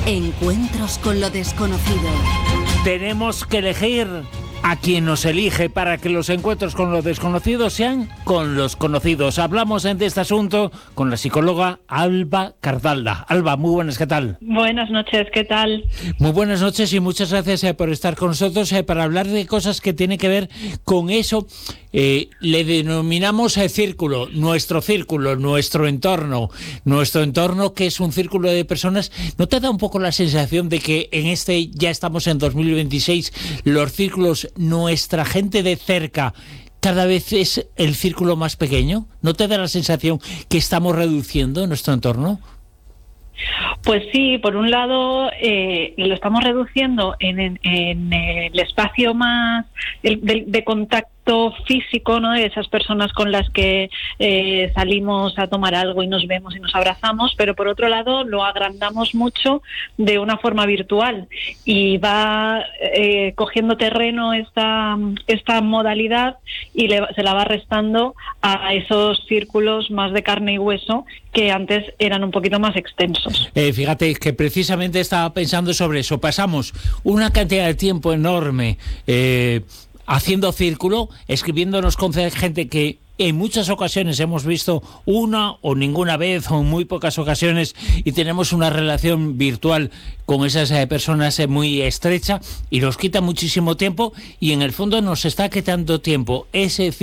Encuentros con lo desconocido. Tenemos que elegir a quien nos elige para que los encuentros con los desconocidos sean con los conocidos. Hablamos de este asunto con la psicóloga Alba Cardalda. Alba, muy buenas, ¿qué tal? Buenas noches, ¿qué tal? Muy buenas noches y muchas gracias por estar con nosotros para hablar de cosas que tienen que ver con eso. Le denominamos círculo, nuestro entorno que es un círculo de personas. ¿No te da un poco la sensación de que ya estamos en 2026, los círculos, nuestra gente de cerca, cada vez es el círculo más pequeño? ¿No te da la sensación que estamos reduciendo nuestro entorno? Pues sí, por un lado lo estamos reduciendo en el espacio más de contacto físico, ¿no? De esas personas con las que salimos a tomar algo y nos vemos y nos abrazamos, pero por otro lado lo agrandamos mucho de una forma virtual y va cogiendo terreno esta modalidad y se la va restando a esos círculos más de carne y hueso que antes eran un poquito más extensos. Fíjate que precisamente estaba pensando sobre eso. Pasamos una cantidad de tiempo enorme haciendo círculo, escribiéndonos con gente que en muchas ocasiones hemos visto una o ninguna vez o en muy pocas ocasiones, y tenemos una relación virtual con esas personas muy estrecha y nos quita muchísimo tiempo, y en el fondo nos está quitando tiempo ese